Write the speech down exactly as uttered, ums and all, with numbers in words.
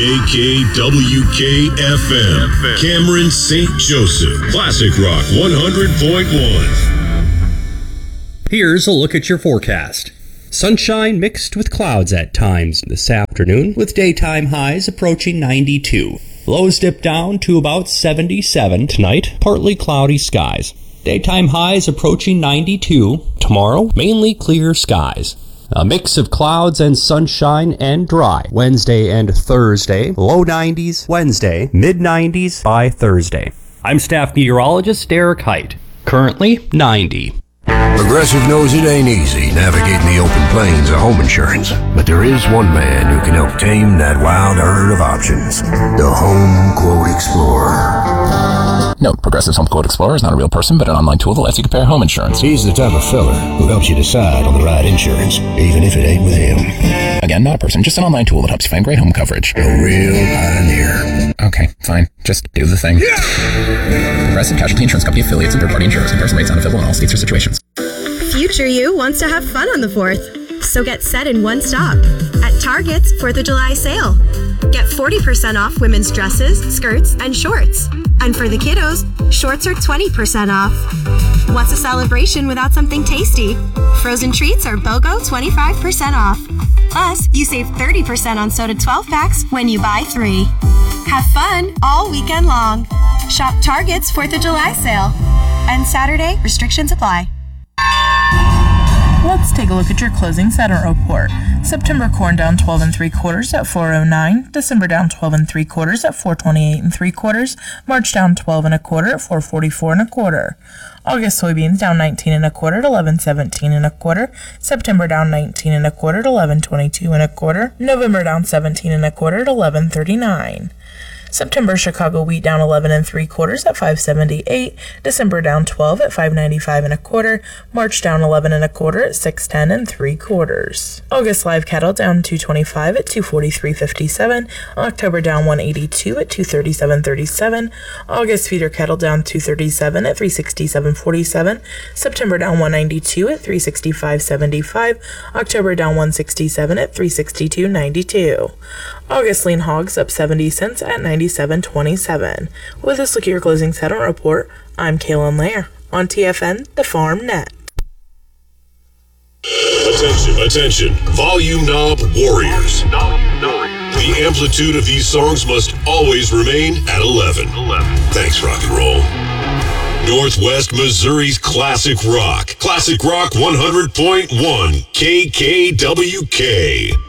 K K W K F M, Cameron, Saint Joseph, Classic Rock one hundred point one. Here's a look at your forecast. Sunshine mixed with clouds at times this afternoon, with daytime highs approaching ninety-two. Lows dip down to about seventy-seven tonight, partly cloudy skies. Daytime highs approaching ninety-two. Tomorrow, mainly clear skies. A mix of clouds and sunshine and dry. Wednesday and Thursday, low nineties Wednesday, mid nineties by Thursday. I'm staff meteorologist Derek Height. Currently ninety. Progressive knows it ain't easy navigating the open plains of home insurance, but there is one man who can help tame that wild herd of options. The Home Quote Explorer. Note, Progressive's Home Quote Explorer is not a real person, but an online tool that lets you compare home insurance. He's the type of fella who helps you decide on the right insurance, even if it ain't with him. Again, not a person, just an online tool that helps you find great home coverage. A real pioneer. Okay, fine. Just do the thing. Yeah. Progressive Casualty Insurance Company affiliates and third-party insurers. Comparison rates not available in all states or situations. Future you wants to have fun on the fourth, so get set in one stop at Target's fourth of July sale. Get forty percent off women's dresses, skirts, and shorts. And for the kiddos, shorts are twenty percent off. What's a celebration without something tasty? Frozen treats are BOGO twenty-five percent off. Plus, you save thirty percent on soda twelve packs when you buy three. Have fun all weekend long. Shop Target's fourth of July sale. And Saturday, restrictions apply. Let's take a look at your closing settlement report. September corn down twelve and three quarters at four oh nine. December down twelve and three quarters at four twenty-eight and three quarters. March down twelve and a quarter at four forty-four and a quarter. August soybeans down nineteen and a quarter at eleven seventeen and a quarter. September down nineteen and a quarter at eleven twenty-two and a quarter. November down seventeen and a quarter at eleven thirty-nine. September Chicago wheat down eleven and three quarters at five seventy-eight. December down twelve at five ninety-five and a quarter. March down eleven and a quarter at six ten and three quarters. August live cattle down two twenty-five at two forty-three fifty-seven. October down one eighty-two at two thirty-seven thirty-seven. August feeder cattle down two thirty-seven at three sixty-seven forty-seven. September down one ninety-two at three sixty-five seventy-five. October down one sixty-seven at three sixty-two ninety-two. August lean hogs up seventy cents at ninety-seven twenty-seven. With this look at your closing settlement report, I'm Kaylin Lair on T F N, the Farm Net. Attention, attention, volume knob warriors. The amplitude of these songs must always remain at eleven. Thanks, rock and roll. Northwest Missouri's Classic Rock. Classic Rock one hundred point one, K K W K.